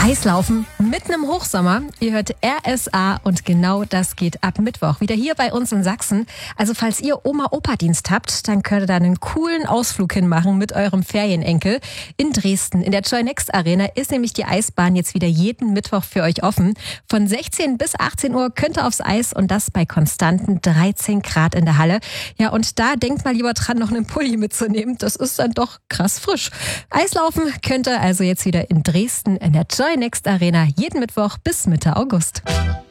Eislaufen mitten im Hochsommer. Ihr hört RSA und genau das geht ab Mittwoch wieder hier bei uns in Sachsen. Also falls ihr Oma-Opa-Dienst habt, dann könnt ihr da einen coolen Ausflug hinmachen mit eurem Ferienenkel. In Dresden, in der Joy Next Arena, ist nämlich die Eisbahn jetzt wieder jeden Mittwoch für euch offen. Von 16 bis 18 Uhr könnt ihr aufs Eis und das bei konstanten 13 Grad in der Halle. Ja, und da denkt mal lieber dran, noch einen Pulli mitzunehmen. Das ist dann doch krass frisch. Eislaufen könnt ihr also jetzt wieder in Dresden in der Joy Next Arena jeden Mittwoch bis Mitte August.